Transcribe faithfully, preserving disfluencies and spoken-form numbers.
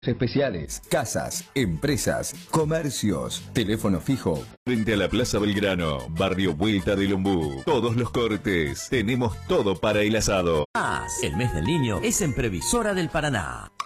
especiales, casas, empresas, comercios, teléfono fijo. Frente a la Plaza Belgrano, barrio Vuelta del Ombú. Todos los cortes, tenemos todo para el asado. El mes del niño es en Previsora del Paraná.